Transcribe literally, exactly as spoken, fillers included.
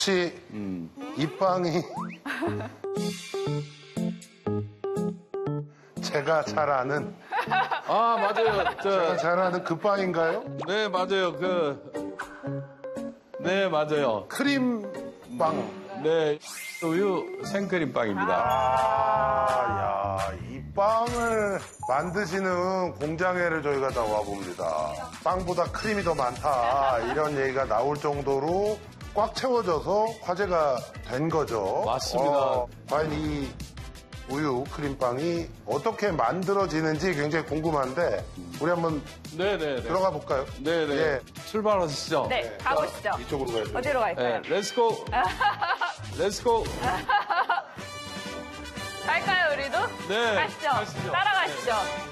혹시 음. 이 빵이 제가 잘 아는 아, 맞아요. 제가 저, 잘 아는 그 빵인가요? 네, 맞아요. 그, 네, 맞아요. 크림빵. 네, 우유 생크림빵입니다. 아, 야, 이 빵을 만드시는 공장에를 저희가 다 와봅니다. 빵보다 크림이 더 많다. 이런 얘기가 나올 정도로 꽉 채워져서 화제가 된 거죠. 맞습니다. 어, 과연 이 우유 크림빵이 어떻게 만들어지는지 굉장히 궁금한데 우리 한번 네네. 들어가 볼까요? 네네. 예. 출발하시죠. 네, 가보시죠. 이쪽으로 가야 돼요. 어디로 갈까요? 네, 렛츠고. 렛츠고. 갈까요, 우리도? 네. 가시죠. 가시죠. 따라가시죠.